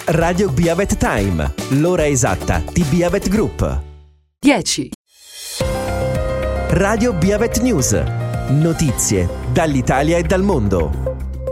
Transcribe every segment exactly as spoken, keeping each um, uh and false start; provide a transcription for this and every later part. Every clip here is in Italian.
Radio Beavet Time, l'ora esatta di Beavet Group. dieci. Radio Beavet News, notizie dall'Italia e dal mondo.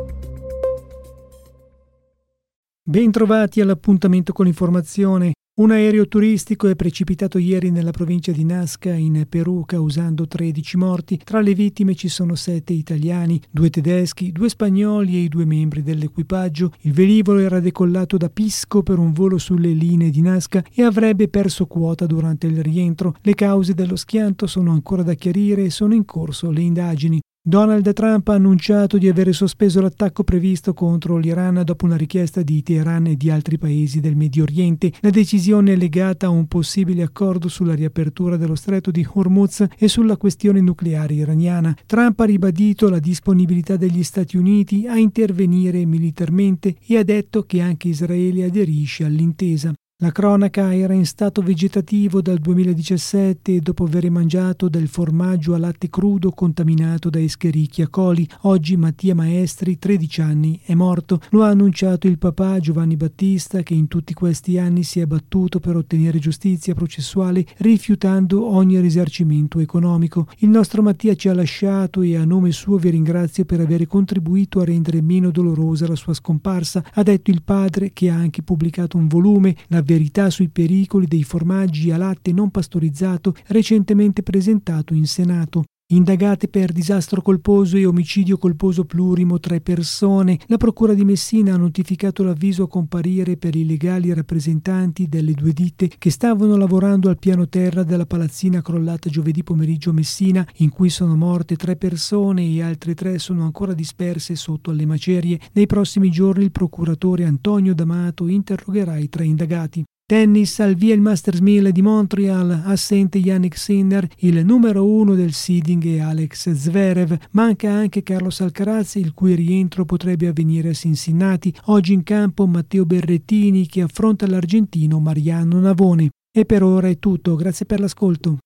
Bentrovati all'appuntamento con l'informazione. Un aereo turistico è precipitato ieri nella provincia di Nazca, in Perù, causando tredici morti. Tra le vittime ci sono sette italiani, due tedeschi, due spagnoli e i due membri dell'equipaggio. Il velivolo era decollato da Pisco per un volo sulle linee di Nazca e avrebbe perso quota durante il rientro. Le cause dello schianto sono ancora da chiarire e sono in corso le indagini. Donald Trump ha annunciato di avere sospeso l'attacco previsto contro l'Iran dopo una richiesta di Teheran e di altri paesi del Medio Oriente. La decisione è legata a un possibile accordo sulla riapertura dello stretto di Hormuz e sulla questione nucleare iraniana. Trump ha ribadito la disponibilità degli Stati Uniti a intervenire militarmente e ha detto che anche Israele aderisce all'intesa. La cronaca era in stato vegetativo dal duemiladiciassette dopo aver mangiato del formaggio a latte crudo contaminato da Escherichia coli. Oggi Mattia Maestri, tredici anni, è morto. Lo ha annunciato il papà Giovanni Battista, che in tutti questi anni si è battuto per ottenere giustizia processuale rifiutando ogni risarcimento economico. Il nostro Mattia ci ha lasciato e a nome suo vi ringrazio per aver contribuito a rendere meno dolorosa la sua scomparsa, ha detto il padre, che ha anche pubblicato un volume, La verità sui pericoli dei formaggi a latte non pastorizzato, recentemente presentato in Senato. Indagate per disastro colposo e omicidio colposo plurimo tre persone. La procura di Messina ha notificato l'avviso a comparire per i legali rappresentanti delle due ditte che stavano lavorando al piano terra della palazzina crollata giovedì pomeriggio a Messina, in cui sono morte tre persone e altre tre sono ancora disperse sotto alle macerie. Nei prossimi giorni il procuratore Antonio D'Amato interrogherà i tre indagati. Tennis, al via il Masters mille di Montreal, assente Jannik Sinner, il numero uno del seeding è Alex Zverev, manca anche Carlos Alcaraz, il cui rientro potrebbe avvenire a Cincinnati. Oggi in campo Matteo Berrettini che affronta l'argentino Mariano Navone. E per ora è tutto, grazie per l'ascolto.